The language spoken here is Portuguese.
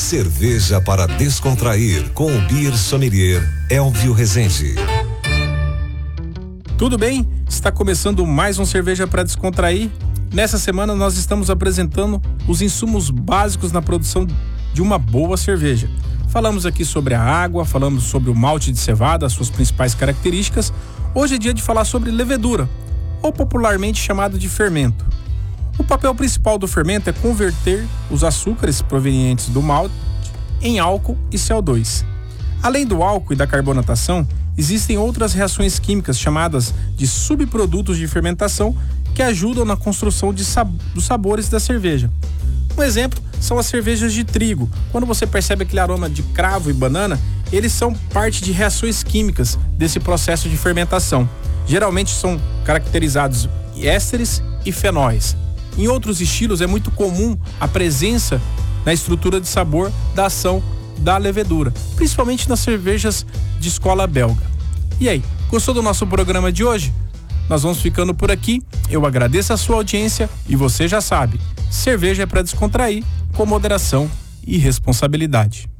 Cerveja para descontrair com o Beer Sommelier Elvio Rezende. Tudo bem? Está começando mais um Cerveja para Descontrair. Nessa semana nós estamos apresentando os insumos básicos na produção de uma boa cerveja. Falamos aqui sobre a água, falamos sobre o malte de cevada, as suas principais características. Hoje é dia de falar sobre levedura, ou popularmente chamado de fermento. O papel principal do fermento é converter os açúcares provenientes do malte em álcool e CO2. Além do álcool e da carbonatação, existem outras reações químicas chamadas de subprodutos de fermentação que ajudam na construção dos sabores da cerveja. Um exemplo são as cervejas de trigo. Quando você percebe aquele aroma de cravo e banana, eles são parte de reações químicas desse processo de fermentação. Geralmente são caracterizados ésteres e fenóis. Em outros estilos é muito comum a presença na estrutura de sabor da ação da levedura, principalmente nas cervejas de escola belga. E aí, gostou do nosso programa de hoje? Nós vamos ficando por aqui. Eu agradeço a sua audiência e você já sabe, cerveja é para descontrair com moderação e responsabilidade.